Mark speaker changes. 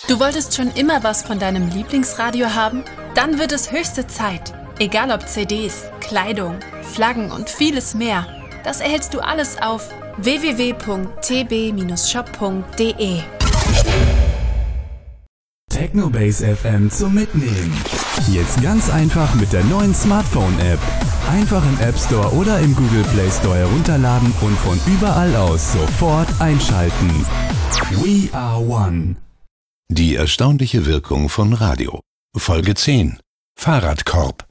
Speaker 1: Du wolltest schon immer was von deinem Lieblingsradio haben? Dann wird es höchste Zeit. Egal ob CDs, Kleidung, Flaggen und vieles mehr. Das erhältst du alles auf www.tb-shop.de.
Speaker 2: Technobase FM zum Mitnehmen. Jetzt ganz einfach mit der neuen Smartphone-App. Einfach im App Store oder im Google Play Store herunterladen und von überall aus sofort einschalten. We are one.
Speaker 3: Die erstaunliche Wirkung von Radio. Folge 10. Fahrradkorb.